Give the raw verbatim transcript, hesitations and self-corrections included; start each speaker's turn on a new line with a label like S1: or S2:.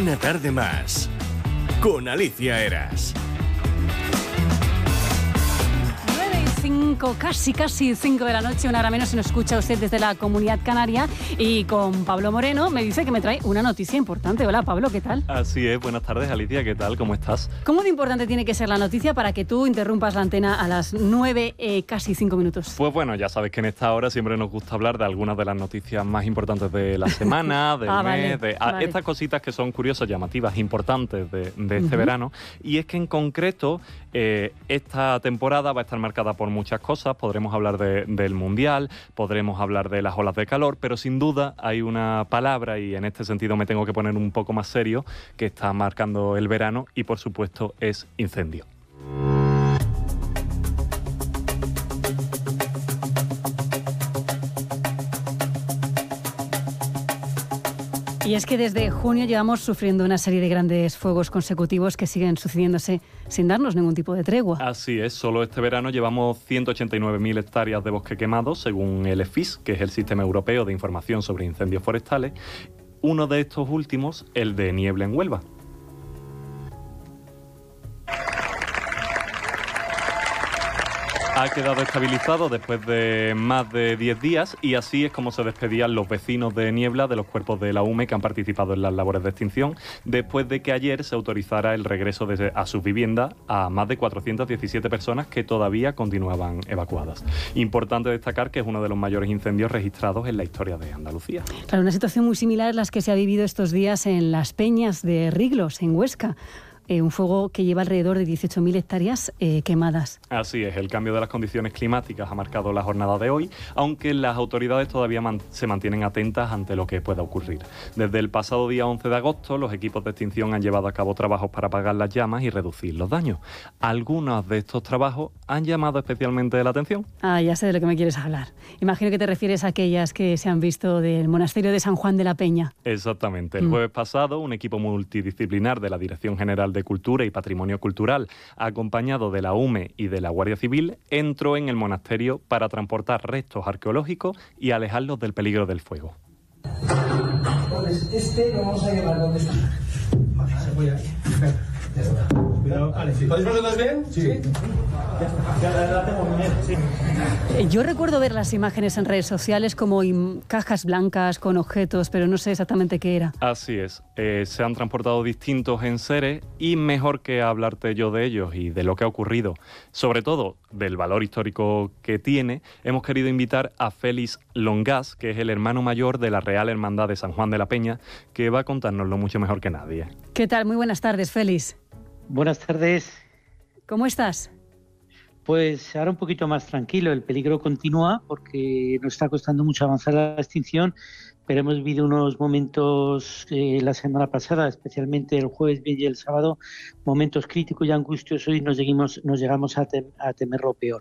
S1: Una tarde más con Alicia Eras.
S2: cinco, casi, casi cinco de la noche, una hora menos, si nos escucha usted desde la Comunidad Canaria. Y con Pablo Moreno me dice que me trae una noticia importante. Hola, Pablo, ¿qué tal?
S3: Así es, buenas tardes, Alicia, ¿qué tal? ¿Cómo estás?
S2: ¿Cómo de importante tiene que ser la noticia para que tú interrumpas la antena a las nueve, eh, casi cinco minutos?
S3: Pues bueno, ya sabes que en esta hora siempre nos gusta hablar de algunas de las noticias más importantes de la semana, del
S2: ah,
S3: mes,
S2: vale,
S3: de a,
S2: vale.
S3: estas cositas que son curiosas, llamativas, importantes de, de este
S2: Uh-huh.
S3: verano. Y es que en concreto, eh, esta temporada va a estar marcada por muchas cosas. Podremos hablar de, del Mundial, podremos hablar de las olas de calor, pero sin duda hay una palabra, y en este sentido me tengo que poner un poco más serio, que está marcando el verano y por supuesto es incendio.
S2: Y es que desde junio llevamos sufriendo una serie de grandes fuegos consecutivos que siguen sucediéndose sin darnos ningún tipo de tregua.
S3: Así es, solo este verano llevamos ciento ochenta y nueve mil hectáreas de bosque quemado, según el E F I S, que es el Sistema Europeo de Información sobre Incendios Forestales. Uno de estos últimos, el de Niebla en Huelva. Ha quedado estabilizado después de más de diez días y así es como se despedían los vecinos de Niebla de los cuerpos de la U M E que han participado en las labores de extinción, después de que ayer se autorizara el regreso de, a sus viviendas a más de cuatrocientas diecisiete personas que todavía continuaban evacuadas. Importante destacar que es uno de los mayores incendios registrados en la historia de Andalucía.
S2: Claro, una situación muy similar a las que se ha vivido estos días en las Peñas de Riglos, en Huesca. Eh, un fuego que lleva alrededor de dieciocho mil hectáreas eh, quemadas.
S3: Así es, el cambio de las condiciones climáticas ha marcado la jornada de hoy, aunque las autoridades todavía man- se mantienen atentas ante lo que pueda ocurrir. Desde el pasado día once de agosto, los equipos de extinción han llevado a cabo trabajos para apagar las llamas y reducir los daños. Algunos de estos trabajos han llamado especialmente la atención.
S2: Ah, ya sé de lo que me quieres hablar. Imagino que te refieres a aquellas que se han visto del monasterio de San Juan de la Peña.
S3: Exactamente. El
S2: Mm.
S3: jueves pasado, un equipo multidisciplinar de la Dirección General de Cultura y Patrimonio Cultural, acompañado de la U M E y de la Guardia Civil, entró en el monasterio para transportar restos arqueológicos y alejarlos del peligro del fuego.
S4: Entonces, este lo vamos a llevar donde está. Vale, se voy ahí. Ya está. Cuidado, vale, sí. ¿Podéis vosotros bien? Sí. ¿Sí? Ya, ya la tengo bien, sí.
S2: Eh, Yo recuerdo ver las imágenes en redes sociales como im- cajas blancas con objetos, pero no sé exactamente qué era.
S3: Así es, eh, se han transportado distintos enseres y mejor que hablarte yo de ellos y de lo que ha ocurrido, sobre todo del valor histórico que tiene, hemos querido invitar a Félix Longas, que es el hermano mayor de la Real Hermandad de San Juan de la Peña, que va a contárnoslo mucho mejor que nadie.
S2: ¿Qué tal? Muy buenas tardes, Félix.
S5: Buenas tardes.
S2: ¿Cómo estás?
S5: Pues ahora un poquito más tranquilo. El peligro continúa porque nos está costando mucho avanzar la extinción, pero hemos vivido unos momentos eh, la semana pasada, especialmente el jueves y el sábado, momentos críticos y angustiosos, y nos llegamos, nos llegamos a, tem- a temer lo peor.